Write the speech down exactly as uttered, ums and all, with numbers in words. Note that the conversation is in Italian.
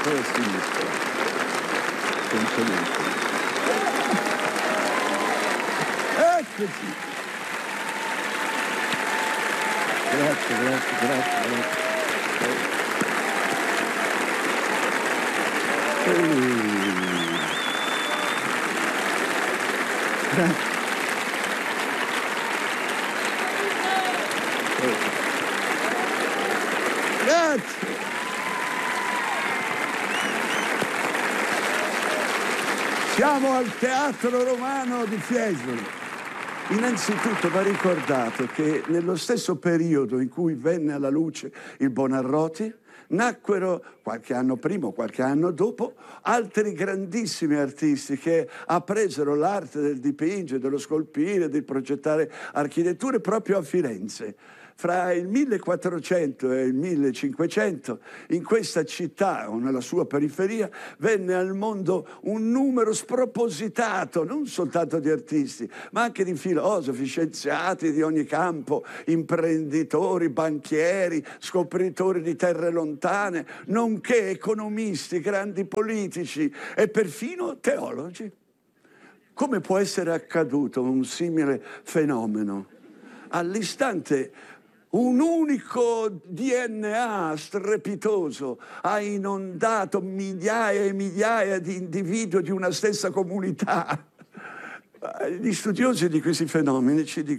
poi a sinistra. Semplicemente. Eccoci. Grazie, grazie, grazie, grazie. Grazie. Grazie. Siamo al Teatro Romano di Fiesole. Innanzitutto va ricordato che nello stesso periodo in cui venne alla luce il Buonarroti, nacquero, qualche anno prima o qualche anno dopo, altri grandissimi artisti che appresero l'arte del dipingere, dello scolpire, di progettare architetture proprio a Firenze. Fra il millequattrocento e il millecinquecento, in questa città o nella sua periferia, venne al mondo un numero spropositato, non soltanto di artisti, ma anche di filosofi, scienziati di ogni campo, imprenditori, banchieri, scopritori di terre lontane, nonché economisti, grandi politici e perfino teologi. Come può essere accaduto un simile fenomeno? All'istante un unico D N A strepitoso ha inondato migliaia e migliaia di individui di una stessa comunità. Gli studiosi di questi fenomeni ci dicono